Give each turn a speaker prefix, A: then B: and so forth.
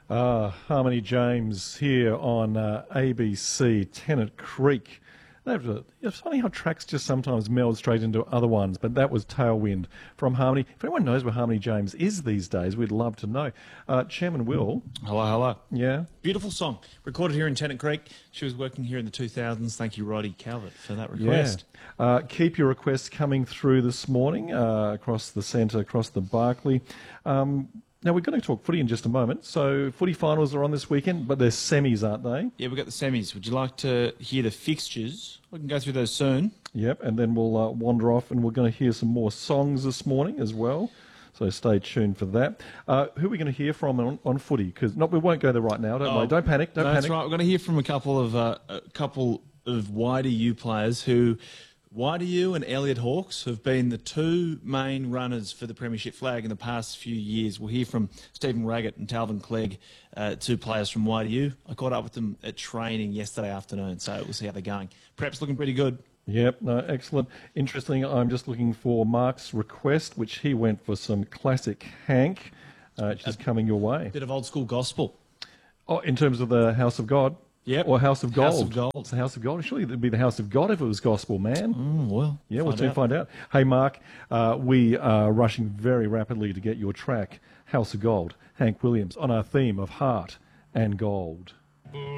A: Harmony James here on ABC Tennant Creek. It's funny how tracks just sometimes meld straight into other ones, but that was Tailwind from Harmony. If anyone knows where Harmony James is these days, we'd love to know. Chairman Will.
B: Hello, hello.
A: Yeah.
B: Beautiful song. Recorded here in Tennant Creek. She was working here in the 2000s. Thank you, Roddy Calvert, for that request.
A: Yeah. Keep your requests coming through this morning across the centre, across the Barclay. Now, we're going to talk footy in just a moment. So, footy finals are on this weekend, but they're semis, aren't they?
B: Yeah, we've got the semis. Would you like to hear the fixtures? We can go through those soon.
A: Yep, and then we'll wander off, and we're going to hear some more songs this morning as well. So stay tuned for that. Who are we going to hear from on footy? Because we won't go there right now. Don't worry. Don't panic. Don't panic.
B: That's right. We're going to hear from a couple of YDU players who... YDU and Elliot Hawks have been the two main runners for the Premiership flag in the past few years. We'll hear from Stephen Raggett and Talvin Clegg, two players from YDU. I caught up with them at training yesterday afternoon, so we'll see how they're going. Prep's looking pretty good.
A: Yep, no, excellent. Interesting, I'm just looking for Mark's request, which he went for some classic Hank, which is coming your way.
B: Bit of old school gospel.
A: Oh, in terms of the House of God?
B: Yep.
A: Or House of Gold.
B: House of Gold.
A: It's the House of God. Surely it'd be the House of God if it was gospel, man.
B: Well,
A: yeah, we'll soon find out. Hey, Mark, we are rushing very rapidly to get your track, House of Gold, Hank Williams, on our theme of heart and gold.